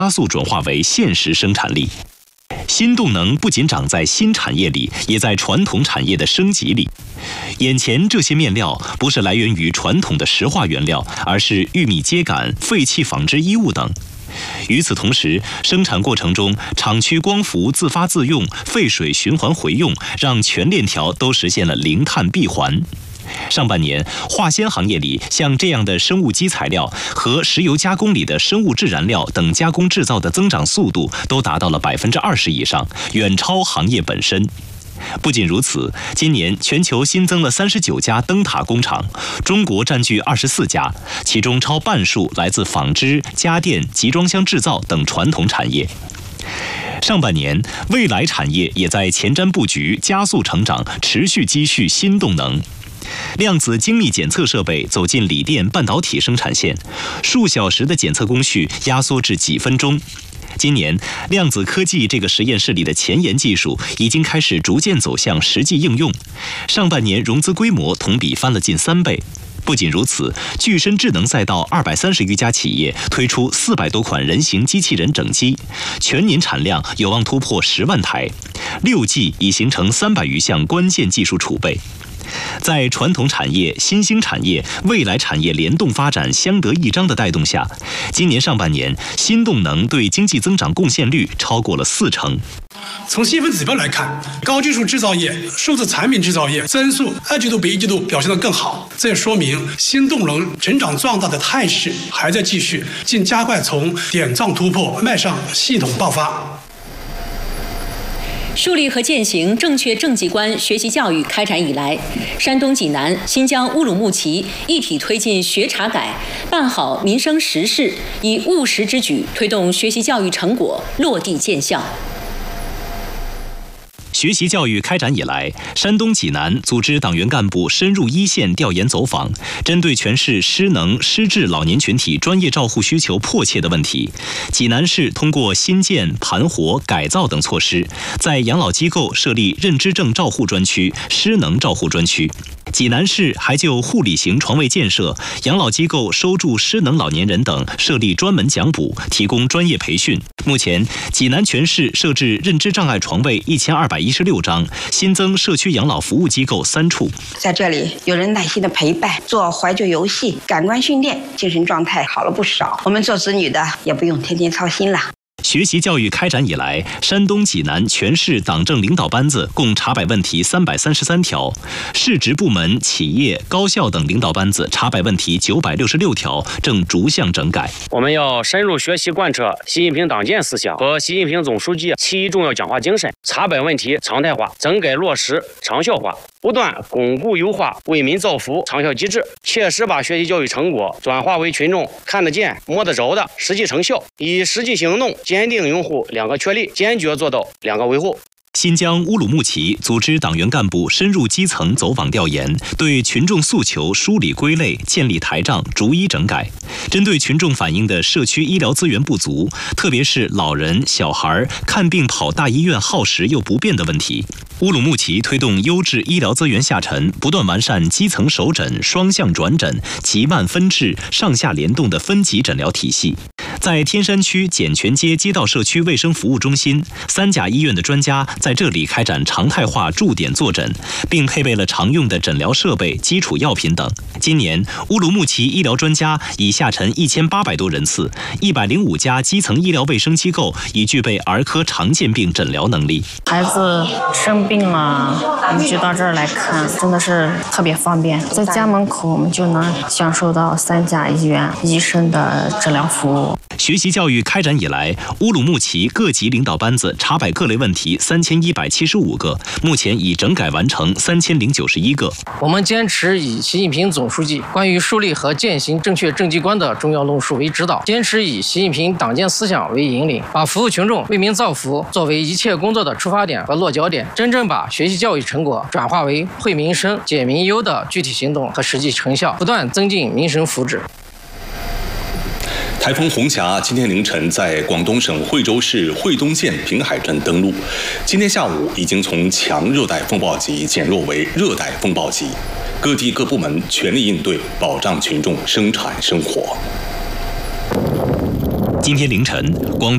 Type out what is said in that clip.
加速转化为现实生产力。新动能不仅长在新产业里，也在传统产业的升级里。眼前这些面料不是来源于传统的石化原料，而是玉米秸秆、废弃纺织衣物等。与此同时，生产过程中厂区光伏自发自用、废水循环回用，让全链条都实现了零碳闭环。上半年，化纤行业里像这样的生物基材料和石油加工里的生物质燃料等加工制造的增长速度都达到了20%以上，远超行业本身。不仅如此，今年全球新增了39家灯塔工厂，中国占据24家，其中超半数来自纺织、家电、集装箱制造等传统产业。上半年，未来产业也在前瞻布局，加速成长，持续积蓄新动能。量子精密检测设备走进锂电半导体生产线，数小时的检测工序压缩至几分钟。今年，量子科技这个实验室里的前沿技术已经开始逐渐走向实际应用。上半年融资规模同比翻了近3倍。不仅如此，具身智能赛道230余家企业推出400多款人形机器人整机，全年产量有望突破10万台，6G已形成300余项关键技术储备。在传统产业、新兴产业、未来产业联动发展相得益彰的带动下，今年上半年新动能对经济增长贡献率超过了40%。 从细分指标来看，高技术制造业、数字产品制造业增速2季度比1季度表现得更好，这也说明新动能成长壮大的态势还在继续，并加快从点状突破迈向系统爆发。 树立和践行正确政绩观学习教育开展以来，山东济南、新疆乌鲁木齐一体推进学查改，办好民生实事，以务实之举推动学习教育成果落地见效。 学习教育开展以来，山东济南组织党员干部深入一线调研走访，针对全市失能失智老年群体专业照护需求迫切的问题，济南市通过新建、盘活、改造等措施，在养老机构设立认知症照护专区、失能照护专区。济南市还就护理型床位建设、养老机构收住失能老年人等设立专门讲补，提供专业培训。目前，济南全市设置认知障碍床位1216张，新增社区养老服务机构3处。 在这里，有人耐心的陪伴，做怀旧游戏、感官训练，精神状态好了不少。我们做子女的也不用天天操心了。 学习教育开展以来，山东济南全市党政领导班子共查摆问题333条，市直部门、企业、高校等领导班子查摆问题966条，正逐项整改。 我们要深入学习贯彻习近平党建思想和习近平总书记7重要讲话精神，查摆问题常态化，整改落实长效化，不断巩固优化为民造福长效机制，切实把学习教育成果转化为群众看得见、摸得着的实际成效，以实际行动坚定拥护2个确立，坚决做到2个维护。 新疆乌鲁木齐组织党员干部深入基层走访调研，对群众诉求梳理归类，建立台账，逐一整改。针对群众反映的社区医疗资源不足，特别是老人、小孩看病跑大医院耗时又不便的问题，乌鲁木齐推动优质医疗资源下沉，不断完善基层首诊、双向转诊、急慢分治、上下联动的分级诊疗体系。在天山区简泉街街道社区卫生服务中心，3甲医院的专家在这里开展常态化驻点坐诊，并配备了常用的诊疗设备、基础药品等。今年，乌鲁木齐医疗专家已下沉1800多人次，105家基层医疗卫生机构已具备儿科常见病诊疗能力。 孩子生病了，我们就到这儿来看，真的是特别方便。在家门口，我们就能享受到3甲医院医生的诊疗服务。 学习教育开展以来，乌鲁木齐各级领导班子查摆各类问题3175个，目前已整改完成3091个。 我们坚持以习近平总书记关于树立和践行正确政绩观的重要论述为指导，坚持以习近平党建思想为引领，把服务群众、为民造福作为一切工作的出发点和落脚点，真正把学习教育成果转化为惠民生、解民忧的具体行动和实际成效，不断增进民生福祉。 台风红霞今天凌晨在广东省惠州市惠东县平海镇登陆，今天下午已经从强热带风暴级减弱为热带风暴级，各地各部门全力应对，保障群众生产生活。 今天凌晨，广东